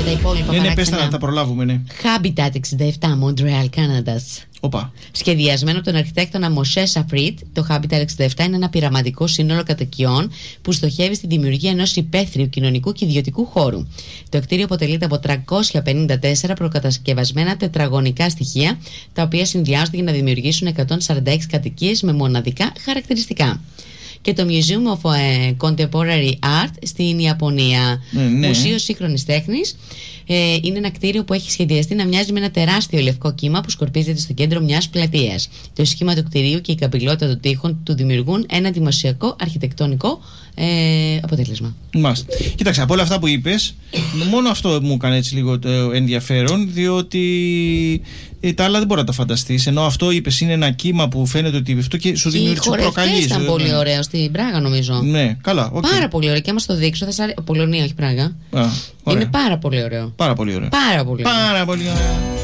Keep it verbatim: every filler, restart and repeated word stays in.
τα υπόλοιπα ναι, παράξενα. Ναι, πες τα να τα προλάβουμε, ναι. Habitat εξήντα επτά, Montreal, Canada's. Οπα. Σχεδιασμένο από τον αρχιτέκτονα Moshe Shafrit, το Habitat εξήντα επτά είναι ένα πειραματικό σύνολο κατοικιών που στοχεύει στη δημιουργία ενός υπαίθριου κοινωνικού και ιδιωτικού χώρου. Το κτίριο αποτελείται από τριακόσια πενήντα τέσσερα προκατασκευασμένα τετραγωνικά στοιχεία, τα οποία συνδυάζονται για να δημιουργήσουν εκατόν σαράντα έξι κατοικίες με μοναδικά χαρακτηριστικά. Και το Museum of Contemporary Art στην Ιαπωνία. Ναι, ναι. Μουσείο σύγχρονης τέχνης. Ε, είναι ένα κτίριο που έχει σχεδιαστεί να μοιάζει με ένα τεράστιο λευκό κύμα που σκορπίζεται στο κέντρο μιας πλατείας. Το σχήμα του κτιρίου και η καπηλότητα των τοίχων του δημιουργούν ένα εντυπωσιακό αρχιτεκτονικό ε, αποτέλεσμα. Μάλιστα. Κοίταξε, από όλα αυτά που είπες, μόνο αυτό μου έκανε έτσι λίγο το ενδιαφέρον, διότι ε, τα άλλα δεν μπορεί να τα φανταστείς. Ενώ αυτό είπες είναι ένα κύμα που φαίνεται ότι αυτό και σου δημιουργεί προκαλεί. Ήταν ε, πολύ ναι. ωραίο στην Πράγα, νομίζω. Ναι, καλά. Okay. Πάρα πολύ ωραίο. Και άμα στο δείξω, θα σας αρέσει. Πολωνία, όχι Πράγα. Α, είναι πάρα πολύ ωραίο. Πάρα πολύ ωραίο. Πάρα πολύ ωραίο. Πάρα πολύ ωραίο.